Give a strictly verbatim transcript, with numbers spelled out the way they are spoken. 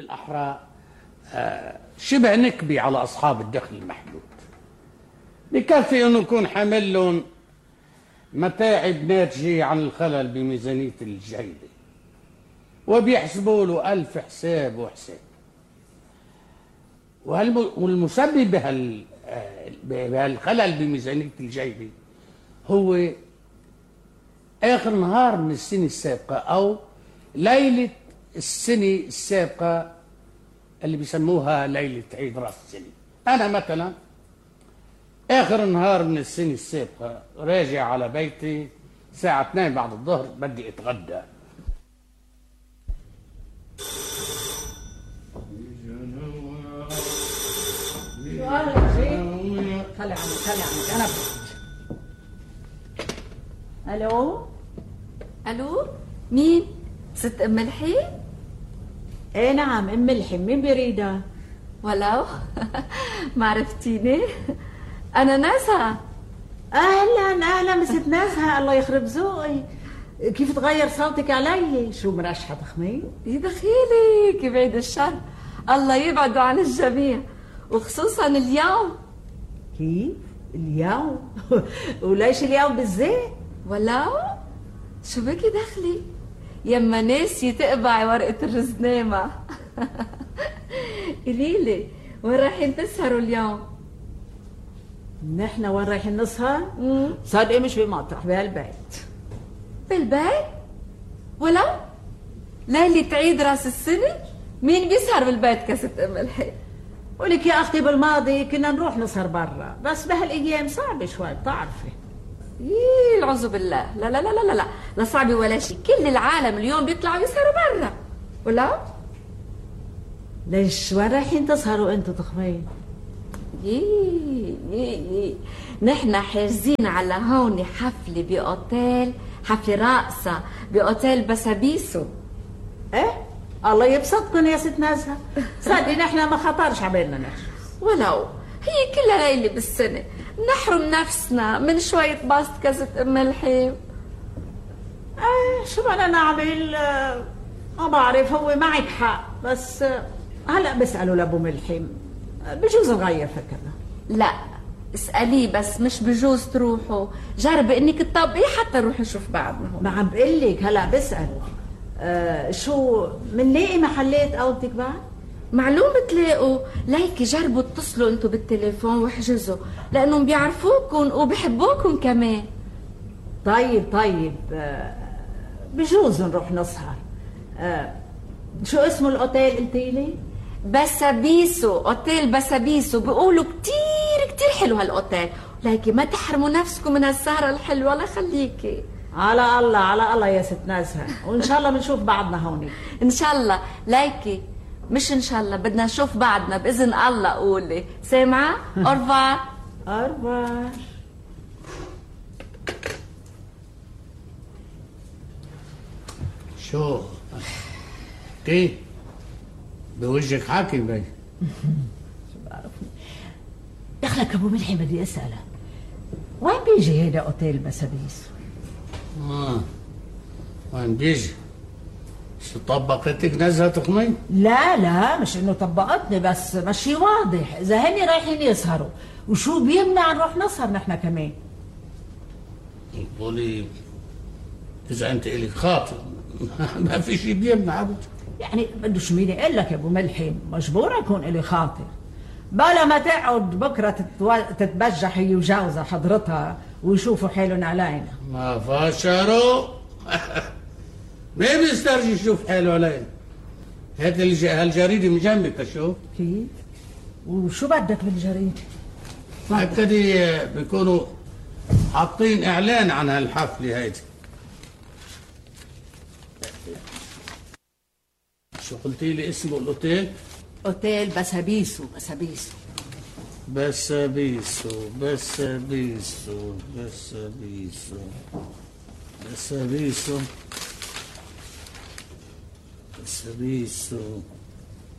بالاحرى شبه نكبي على اصحاب الدخل المحدود. بكفي انه يكون حامل لهم متاعب ناتجه عن الخلل بميزانيه الجيبه، وبيحسبوا له ألف حساب وحساب. والمسبب بهالخلل بميزانيه الجيبه هو آخر نهار من السنة السابقة أو ليلة السنة السابقة اللي بيسموها ليلة عيد رأس السنة. أنا مثلا آخر نهار من السنة السابقة راجع على بيتي الساعة اثنين بعد الظهر، بدي أتغدى. شو قالك جيت؟ خلي عنك خلي عنك أنا بحكي. ألو؟ الو، مين؟ ست ام ملحي؟ ايه نعم ام ملحي، مين بيريدها؟ ولو ما عرفتيني؟ انا ناسها. اهلا اهلا ست ناسها، الله يخرب ذوقي، كيف تغير صوتك علي؟ شو مرشحه تخمين؟ يدخيلك بعيد الشر، الله يبعده عن الجميع وخصوصا اليوم. كيف؟ اليوم؟ وليش اليوم بالذات؟ ولو شو بكي دخلي؟ يما ناسي تقبعي ورقة الرزنامة. قليلي وين رايحين تسهروا اليوم؟ نحن وين رايحين نسهر؟ صدقي مش بمطرح، بهالبيت. بالبيت؟ ولو ليلة عيد راس السنة مين بيسهر بالبيت كست ام الحي؟ ولك يا اختي بالماضي كنا نروح نسهر برا، بس بهالايام صعب شوي بتعرفي. يي العوذ بالله، لا لا لا لا لا لا صعب ولا شيء، كل العالم اليوم بيطلعوا يسهروا برا. ولا ليش وين رايحين تسهروا انتوا تخمين؟ يي يي يي نحن حاجزين على هون حفلة بأوتيل، حفلة راقصة بأوتيل بسابيسو. ايه الله يبسطكم يا ست نازها، صدقي نحن ما خطرش عبالنا نحجز. ولو هي كلها ليلة بالسنة نحرم نفسنا من شوية باست كزة ام الحيم. ايه شو بدنا نعمل؟ ما بعرف، هو معك حق، بس هلا بسألوا لابو ملحم بجوز نغير فكرنا. لا اسأليه، بس مش بجوز تروحوا، جربي انك تطبقيه حتى نروح نشوف بعضنا هون. ما عم بقول لك هلا بسأل. آه شو منلاقي محلات قوتك بعد؟ معلوم بتلاقوا، ليكي جربوا اتصلوا انتوا بالتليفون واحجزوا لانهم بيعرفوكم وبحبوكم كمان. طيب طيب آه بجوز نروح نسهر. آه شو اسمه الاوتيل قلتيلي؟ بسابيسو، اوتيل بسابيسو، بيقولوا كتير كتير حلو هالاوتيل، ليكي ما تحرموا نفسكم من هالسهرة الحلوة. الله يخليكي. على الله على الله يا ست نازها، وان شاء الله بنشوف بعضنا هون. ان شاء الله. ليكي مش ان شاء الله، بدنا نشوف بعضنا باذن الله. قولي سامعه؟ اورفار اورفار. شو كيف بوجهك حاكي بي؟ شو بعرفني دخلك ابو ملحي، بدي اسالك وين بيجي هيدا اوتيل بسابيس؟ اه وين بيجي؟ شو طبقتك نزهة تخمين؟ لا لا مش انه طبقتني، بس مشي واضح اذا هني رايحين يسهروا، وشو بيمنع نروح نسهر نحن كمان؟ قولي اذا انت الك خاطر ما في شيء بيمنع ابدا. يعني بده شو مين يقول لك يا ابو ملحم، مجبور اكون الي خاطر، بلا ما تقعد بكره تتو... تتبجح هي وجوزها حضرتها ويشوفوا حالهم علينا. ما فاشروا. ما بيسترجي يشوف حاله علينا. هات الج... هالجريده من جنبك اشوف. كيف؟ وشو بدك بالجريده؟ هكذا بيكونوا حاطين اعلان عن هالحفله هيدي. شو قلتي لي اسمه الاوتيل؟ اوتيل بسابيسو. بسابيسو بسابيسو بسابيسو بسابيسو بسابيسو بسابيسو